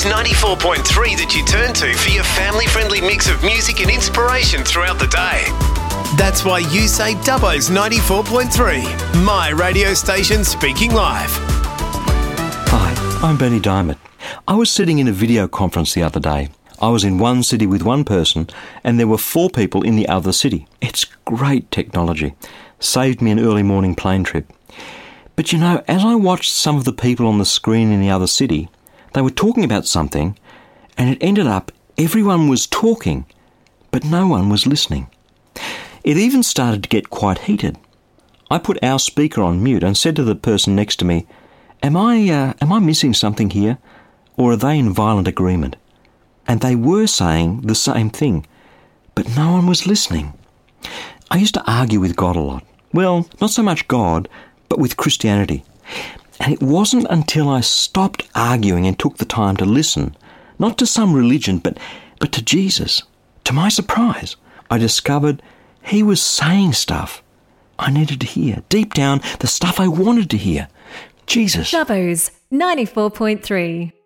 Dubbo's 94.3 that you turn to for your family-friendly mix of music and inspiration throughout the day. That's why you say Dubbo's 94.3, my radio station speaking live. Hi, I'm Bernie Diamond. I was sitting in a video conference the other day. I was in one city with one person and there were 4 people in the other city. It's great technology. Saved me an early morning plane trip. But you know, as I watched some of the people on the screen in the other city, they were talking about something and it ended up everyone was talking, but no one was listening. It even started to get quite heated. I put our speaker on mute and said to the person next to me, Am I missing something here? Or are they in violent agreement? And they were saying the same thing, but no one was listening. I used to argue with God a lot. Well, not so much God, but with Christianity. And it wasn't until I stopped arguing and took the time to listen, not to some religion, but to Jesus. To my surprise, I discovered he was saying stuff I needed to hear. Deep down, the stuff I wanted to hear. Jesus. Dubbo's 94.3.